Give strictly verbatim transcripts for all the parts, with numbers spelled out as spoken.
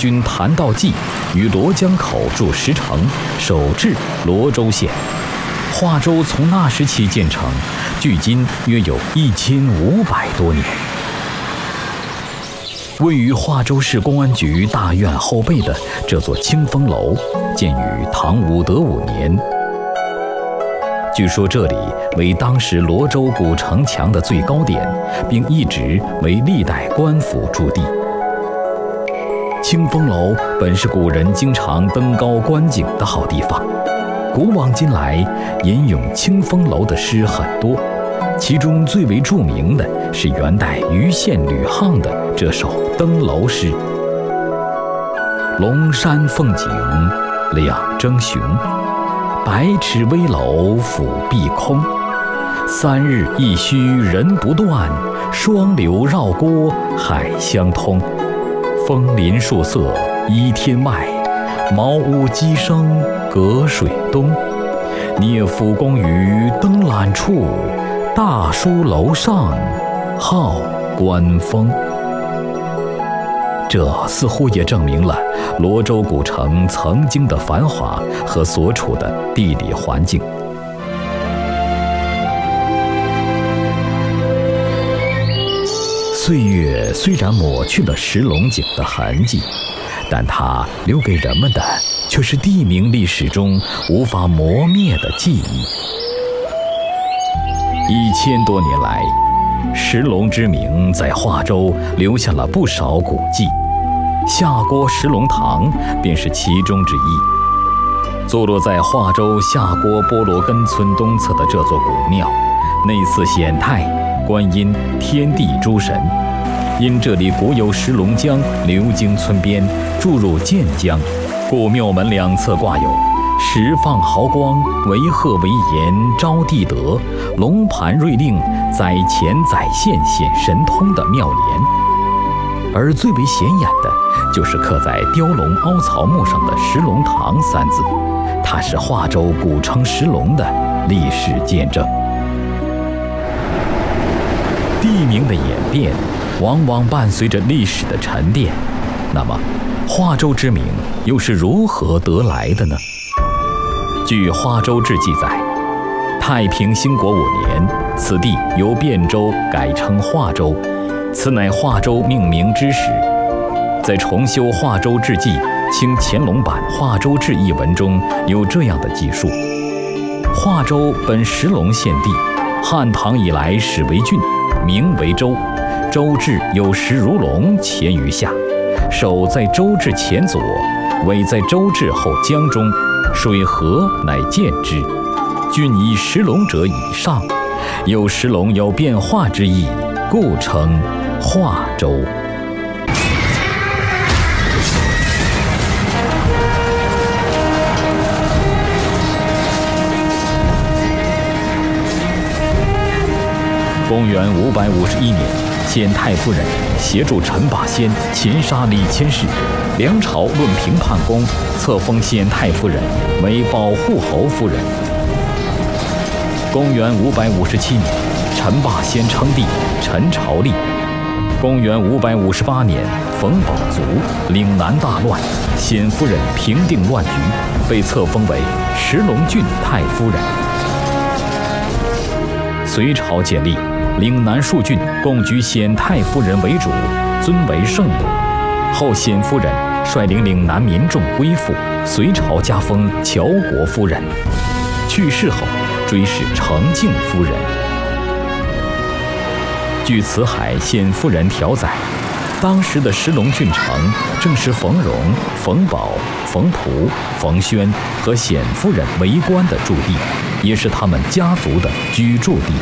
军谭道济于罗江口筑石城，守治罗州县。华州从那时起建成，距今约有一千五百多年。位于华州市公安局大院后背的这座清风楼，建于唐武德五年。据说这里为当时罗州古城墙的最高点，并一直为历代官府驻地。清风楼本是古人经常登高观景的好地方，古往今来吟咏清风楼的诗很多，其中最为著名的是元代余县吕沆的这首登楼诗：龙山凤景两争雄，百尺危楼俯碧空。三日一须人不断，双流绕郭海相通。枫林树色依天外，茅屋鸡声隔水东。聂府公于登览处，大书楼上号观风。这似乎也证明了罗州古城曾经的繁华和所处的地理环境。岁月虽然抹去了石龙井的痕迹，但它留给人们的却是地名历史中无法磨灭的记忆。一千多年来，石龙之名在华州留下了不少古迹，下郭石龙堂便是其中之一。坐落在华州下郭波罗根村东侧的这座古庙，内祀显太、观音、天地诸神。因这里古有石龙江流经村边，注入建江，故庙门两侧挂有石放毫光，为鹤为岩，招地德，龙盘瑞令，载前载现显神通的妙联。而最为显眼的就是刻在雕龙凹槽木上的石龙堂三字，它是华州古称石龙的历史见证。地名的演变往往伴随着历史的沉淀，那么华州之名又是如何得来的呢？据《华州志》记载，太平兴国五年，此地由汴州改称华州，此乃华州命名之始。在重修《华州志记》清乾隆版《华州志》一文中有这样的记述：华州本石龙县地，汉唐以来始为郡，名为州。州治有石如龙前于下，首在州治前左，尾在州治后江中，水河乃见之。郡以石龙者以上，有石龙有变化之意，故称华州。公元五百五十一年，显太夫人协助陈霸先擒杀李千世，梁朝论平叛功，册封显太夫人为保护侯夫人。公元五百五十七年，陈霸先称帝，陈朝立。公元五百五十八年，冯保卒，岭南大乱，显夫人平定乱局，被册封为石龙郡太夫人。隋朝建立，岭南数郡共举显太夫人为主，尊为圣母。后显夫人率领岭南民众归附，隋朝加封乔国夫人。去世后追谥承敬夫人。据辞海显夫人条载，当时的石龙郡城正是冯荣、冯保、冯璞、冯宣和显夫人为官的驻地，也是他们家族的居住地。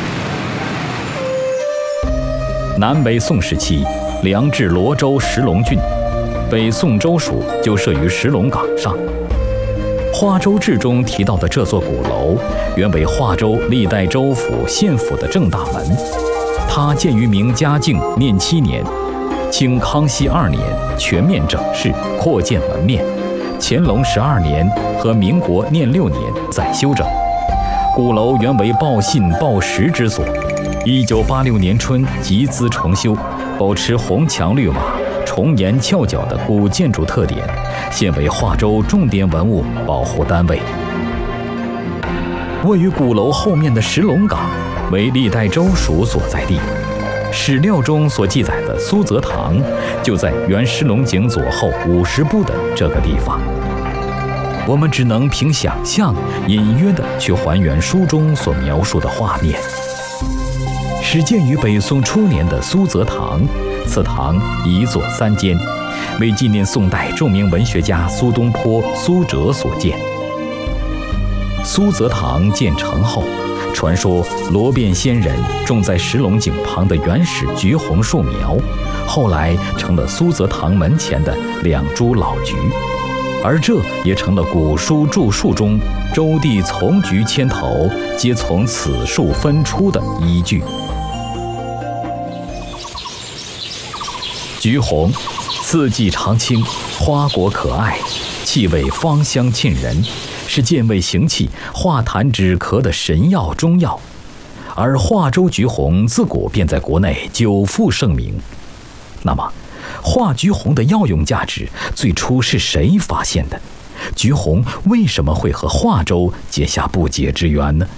南北宋时期，梁治罗州石龙郡，北宋州署就设于石龙岗上。《华州志》中提到的这座鼓楼，原为华州历代州府、县府的正大门。它建于明嘉靖念七年，清康熙二年全面整饰，扩建门面。乾隆十二年和民国念六年再修整。鼓楼原为报信报时之所，一九八六年春集资重修，保持红墙绿瓦， 重檐翘角的古建筑特点，现为化州重点文物保护单位。位于鼓楼后面的石龙岗为历代州属所在地，史料中所记载的苏则堂就在原石龙井左后五十步的这个地方。我们只能凭想象，隐约地去还原书中所描述的画面。始建于北宋初年的苏则堂，此堂一座三间，为纪念宋代著名文学家苏东坡、苏辙所建。苏则堂建成后，传说罗变仙人种在石龙井旁的原始橘红树苗，后来成了苏则堂门前的两株老橘，而这也成了古书著述中周地丛菊千头皆从此树分出的依据。橘红四季常青，花果可爱，气味芳香沁人，是健胃行气、化痰止咳的神药中药。而化州橘红自古便在国内久负盛名。那么化橘红的药用价值最初是谁发现的？橘红为什么会和化州结下不解之缘呢？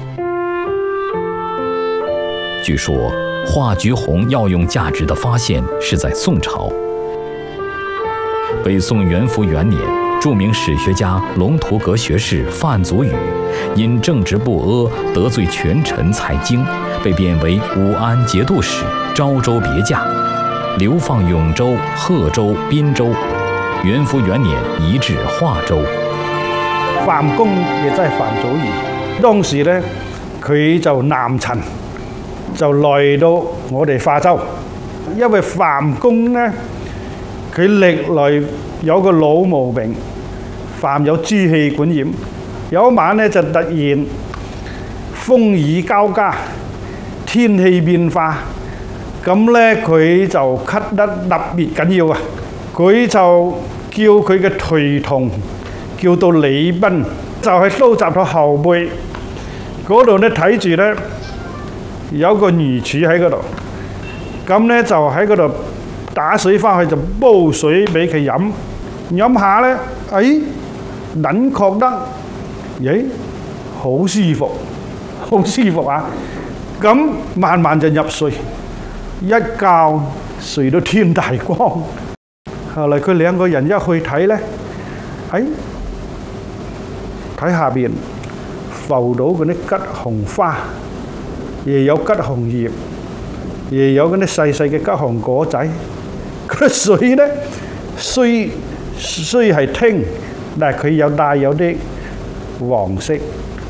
据说化橘红药用价值的发现是在宋朝。北宋元符元年，著名史学家龙图阁学士范祖禹因正直不阿，得罪权臣蔡京，被贬为武安节度使，昭州别驾，流放永州、贺州、滨州。元符元年移至化州。 范公亦即係范祖禹，當時咧佢就南陳，就來到我哋化州。因為范公咧，佢歷來有個老毛病，犯有支氣管炎。有一晚咧就突然風雨交加，天氣變化，咁咧佢就咳得特別緊要啊！佢就叫佢嘅隨同叫到李斌，就係收集到後背嗰度咧睇住咧有個魚柱喺嗰度，咁咧就喺嗰度打水翻去就煲水俾佢飲，飲下咧，哎，撚覺得，咦，好舒服，好舒服啊！咁慢慢就入睡，一覺睡到天大光。後來佢兩個人一去睇咧，哎，睇下邊浮到嗰啲桔紅花，亦有桔紅葉，亦有嗰啲細細嘅桔紅果仔。嗰啲水咧，雖雖係清，但係佢有帶有啲黃色。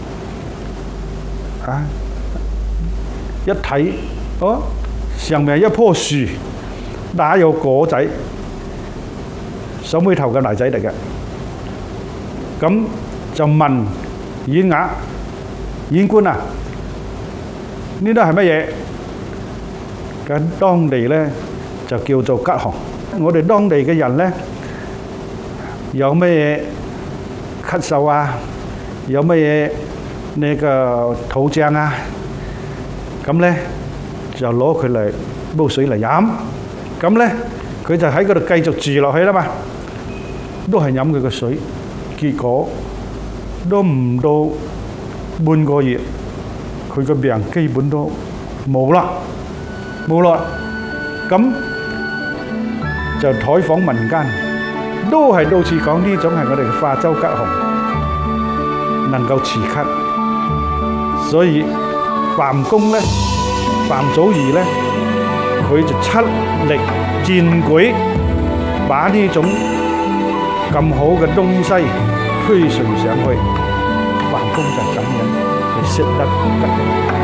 啊！一睇，哦，上面一棵樹，打有果仔。手尾頭嘅泥仔嚟嘅，咁就問縣衙縣官啊，呢度係乜嘢？咁當地咧就叫做桔紅。我哋當地嘅人咧有乜嘢咳嗽啊，有乜嘢呢個肚脹啊，咁咧就攞佢嚟煲水嚟飲，咁咧佢就喺嗰度繼續住落去啦嘛。都係飲佢嘅水，結果都唔到半個月，佢個病基本都冇啦，冇啦。咁就採訪民間，都係到處講呢種係我哋嘅化州桔紅，能夠治咳。所以范公咧，范祖禹咧，佢就出力薦舉，把呢種咁好嘅東西推崇上去，范公就咁樣去識得桔紅。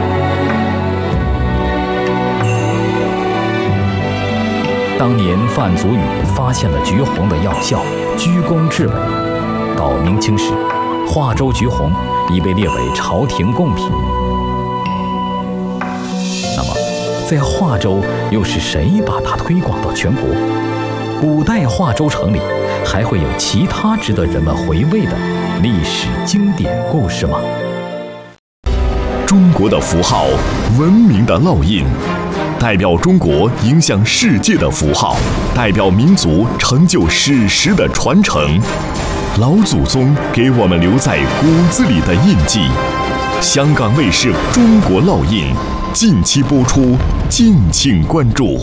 當年范祖禹發現了橘紅的藥效，居功至偉。到明清時，化州橘紅已被列為朝廷貢品。那麼，在化州又是誰把它推廣到全國？古代化州城裡還會有其他值得人們回味的歷史經典故事嗎？ 中國的符號，文明的烙印， 代表中国影响世界的符号，代表民族成就史实的传承。老祖宗给我们留在骨子里的印记。香港卫视《中国烙印》近期播出，敬请关注。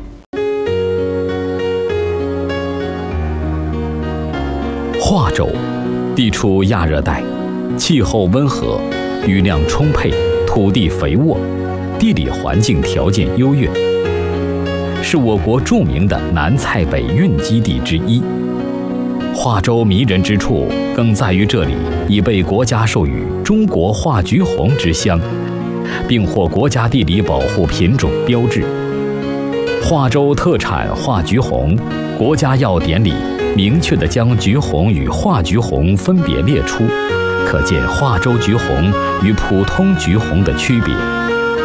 华州地处亚热带，气候温和，雨量充沛，土地肥沃，地理环境条件优越，是我国著名的南菜北运基地之一。华州迷人之处更在于这里已被国家授予中国化橘红之乡，并获国家地理保护品种标志。华州特产化橘红，国家药典里明确地将橘红与化橘红分别列出，可见华州橘红与普通橘红的区别。